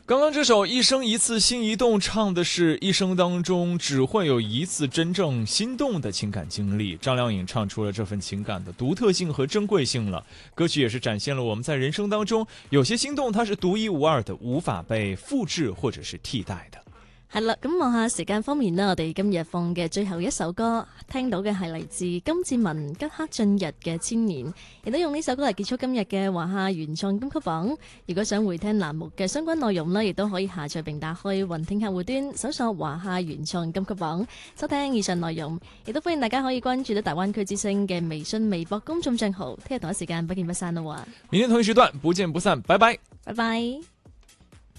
刚刚这首《一生一次心移动》唱的是一生当中只会有一次真正心动的情感经历，张靓颖唱出了这份情感的独特性和珍貴性了。歌曲也是展現了我們在人生當中有些心動它是獨一無二的，無法被複製或者是替代的。 係啦，咁望下時間方面呢，我哋今日放嘅最後一首歌，聽到嘅係嚟自金志文吉克雋逸嘅《千年》，亦都用呢首歌嚟結束今日嘅華夏原創金曲榜。如果想回聽欄目嘅相關內容呢，亦都可以下載並打開雲聽客戶端，搜索華夏原創金曲榜，收聽以上內容。亦都歡迎大家可以關注到大灣區之聲嘅微信、微博公眾帳號。聽日同一時間不見不散啦喎！ 明天同一時段不見不散，拜拜， 拜拜。